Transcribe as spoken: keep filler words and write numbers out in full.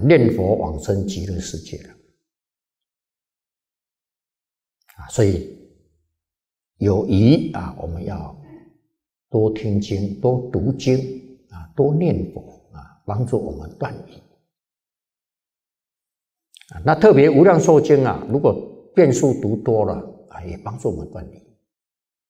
念佛往生极乐世界了啊！所以有疑啊，我们要多听经、多读经啊，多念佛啊，帮助我们断疑啊。那特别《无量寿经》啊，如果遍数读多了啊，也帮助我们断疑。